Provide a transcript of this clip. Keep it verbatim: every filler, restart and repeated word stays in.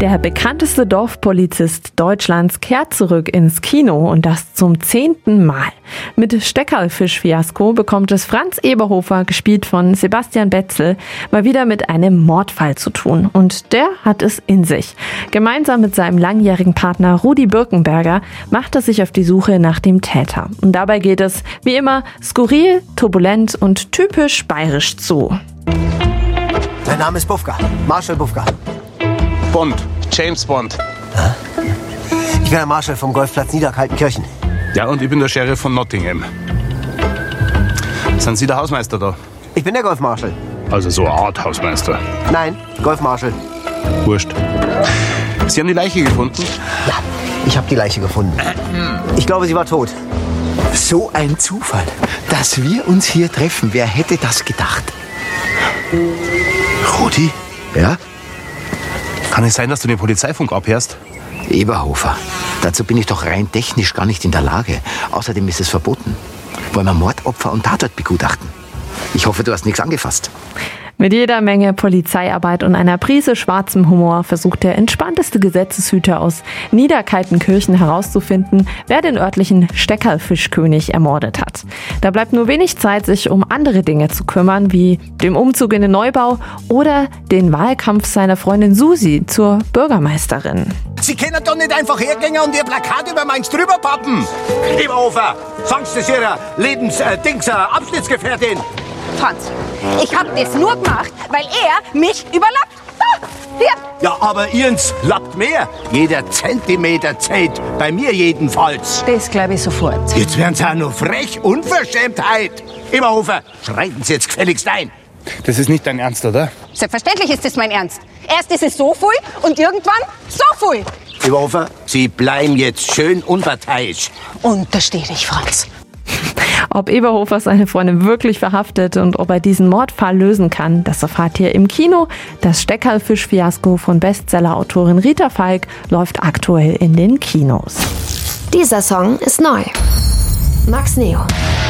Der bekannteste Dorfpolizist Deutschlands kehrt zurück ins Kino und das zum zehnten Mal. Mit Steckerlfisch-Fiasko bekommt es Franz Eberhofer, gespielt von Sebastian Betzel, mal wieder mit einem Mordfall zu tun. Und der hat es in sich. Gemeinsam mit seinem langjährigen Partner Rudi Birkenberger macht er sich auf die Suche nach dem Täter. Und dabei geht es, wie immer, skurril, turbulent und typisch bayerisch zu. Mein Name ist Bufka, Marshal Bufka. Bond, James Bond. Ich bin der Marshal vom Golfplatz Niederkaltenkirchen. Ja, und ich bin der Sheriff von Nottingham. Sind Sie der Hausmeister da? Ich bin der Golfmarschall. Also so eine Art Hausmeister. Nein, Golfmarschall. Wurscht. Sie haben die Leiche gefunden? Ja, ich habe die Leiche gefunden. Ich glaube, sie war tot. So ein Zufall, dass wir uns hier treffen. Wer hätte das gedacht? Rudi? Ja? Kann es sein, dass du den Polizeifunk abhörst? Eberhofer, dazu bin ich doch rein technisch gar nicht in der Lage. Außerdem ist es verboten. Wollen wir Mordopfer und Tatort begutachten? Ich hoffe, du hast nichts angefasst. Mit jeder Menge Polizeiarbeit und einer Prise schwarzem Humor versucht der entspannteste Gesetzeshüter aus Niederkaltenkirchen herauszufinden, wer den örtlichen Steckerlfischkönig ermordet hat. Da bleibt nur wenig Zeit, sich um andere Dinge zu kümmern, wie dem Umzug in den Neubau oder den Wahlkampf seiner Freundin Susi zur Bürgermeisterin. Sie können doch nicht einfach hergehen und Ihr Plakat über meins drüber pappen. Eberhofer, sagen Sie das Ihrer Lebens-Dings-Abschnittsgefährtin. Franz, ich hab das nur gemacht, weil er mich überlappt. Da, hier. Ja, aber Ihrens lappt mehr. Jeder Zentimeter zählt, bei mir jedenfalls. Das glaube ich sofort. Jetzt werden Sie auch noch frech, Unverschämtheit. Eberhofer, schreiten Sie jetzt gefälligst ein. Das ist nicht dein Ernst, oder? Selbstverständlich ist das mein Ernst. Erst ist es so viel und irgendwann so viel. Eberhofer, Sie bleiben jetzt schön unparteiisch. Und da stehe ich, Franz. Ob Eberhofer seine Freundin wirklich verhaftet und ob er diesen Mordfall lösen kann, das erfahrt ihr im Kino. Das Steckerlfisch-Fiasko von Bestsellerautorin Rita Falk läuft aktuell in den Kinos. Dieser Song ist neu. Max Neo.